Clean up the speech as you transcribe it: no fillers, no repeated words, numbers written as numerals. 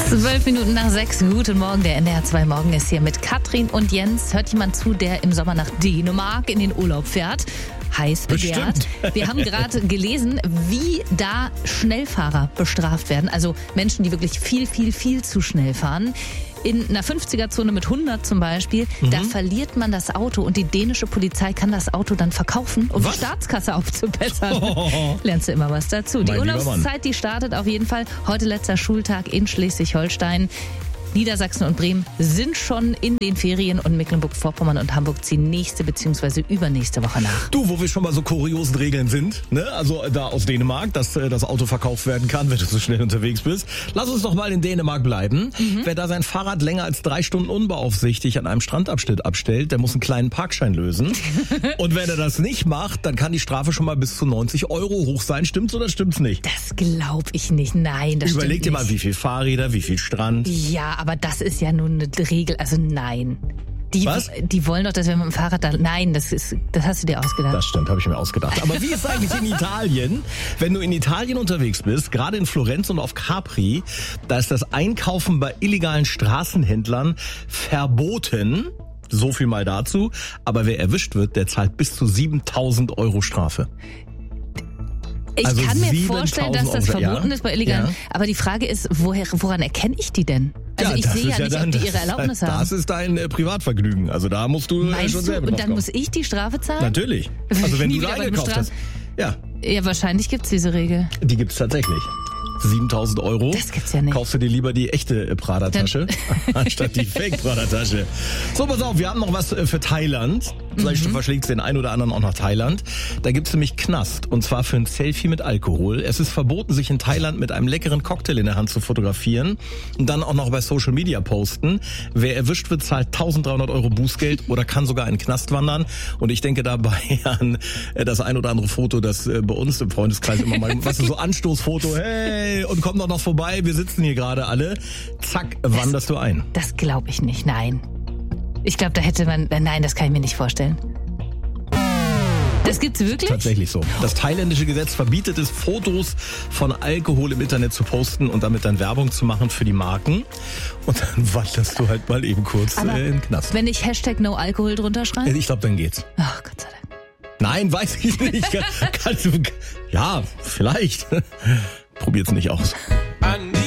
5:12. Guten Morgen, der NDR 2 Morgen ist hier mit Katrin und Jens. Hört jemand zu, der im Sommer nach Dänemark in den Urlaub fährt? Heiß begehrt. Bestimmt. Wir haben gerade gelesen, wie da Schnellfahrer bestraft werden. Also Menschen, die wirklich viel zu schnell fahren. In einer 50er-Zone mit 100 zum Beispiel, da verliert man das Auto und die dänische Polizei kann das Auto dann verkaufen, um die Staatskasse aufzubessern. Lernst du immer was dazu. Die Urlaubszeit, die startet auf jeden Fall. Heute letzter Schultag in Schleswig-Holstein. Niedersachsen und Bremen sind schon in den Ferien und Mecklenburg-Vorpommern und Hamburg ziehen nächste bzw. übernächste Woche nach. Du, wo wir schon mal so kuriosen Regeln sind, ne? Also da aus Dänemark, dass das Auto verkauft werden kann, wenn du so schnell unterwegs bist. Lass uns doch mal in Dänemark bleiben. Wer da sein Fahrrad länger als 3 Stunden unbeaufsichtigt an einem Strandabschnitt abstellt, der muss einen kleinen Parkschein lösen. Und wenn er das nicht macht, dann kann die Strafe schon mal bis zu 90 € hoch sein. Stimmt's oder stimmt's nicht? Das glaube ich nicht. Nein, das Überleg stimmt dir nicht. mal, wie viel Fahrräder, wie viel Strand. Ja, aber das ist ja nun eine Regel. Also nein. Was? Die wollen doch, dass wir mit dem Fahrrad da... Nein, das hast du dir ausgedacht. Das stimmt, habe ich mir ausgedacht. Aber wie ist es eigentlich in Italien? Wenn du in Italien unterwegs bist, gerade in Florenz und auf Capri, da ist das Einkaufen bei illegalen Straßenhändlern verboten. So viel mal dazu. Aber wer erwischt wird, der zahlt bis zu 7.000 € Strafe. Ich Also kann mir vorstellen, dass das 7.000 €, verboten ist bei illegalen. Ja. Aber die Frage ist, woran erkenne ich die denn? Also ich das sehe ist ja nicht, ob die ihre Erlaubnis haben. Das ist dein Privatvergnügen. Also da musst du Meinst schon du? selber Und drauf dann kommen. muss ich die Strafe zahlen? Natürlich. Also wenn Nie du da wieder bei dem eingekauft hast. Ja, Ja, wahrscheinlich gibt's diese Regel. die gibt's tatsächlich. 7.000 €. Das gibt's ja nicht. Kaufst du dir lieber die echte Prada-Tasche anstatt die Fake-Prada-Tasche. So, pass auf, wir haben noch was für Thailand. Vielleicht verschlägt's den einen oder anderen auch nach Thailand. Da gibt's nämlich Knast. Und zwar für ein Selfie mit Alkohol. Es ist verboten, sich in Thailand mit einem leckeren Cocktail in der Hand zu fotografieren und dann auch noch bei Social Media posten. Wer erwischt wird, zahlt 1.300 € Bußgeld oder kann sogar in den Knast wandern. Und ich denke dabei an das ein oder andere Foto, das bei uns im Freundeskreis immer mal, was ist so Anstoßfoto, hey, und komm doch noch vorbei, wir sitzen hier gerade alle. Zack, wanderst du ein. Das glaube ich nicht, nein. Ich glaube, da hätte man... Nein, das kann ich mir nicht vorstellen. Das gibt's wirklich? Tatsächlich so. Das thailändische Gesetz verbietet es, Fotos von Alkohol im Internet zu posten und damit dann Werbung zu machen für die Marken. Und dann wanderst du halt mal eben kurz in den Knast. Wenn ich #NoAlkohol drunter schreibe? Ich glaube, dann geht's. Ach, Gott sei Dank. Nein, weiß ich nicht. Kannst du, ja, vielleicht. Probiert's nicht aus.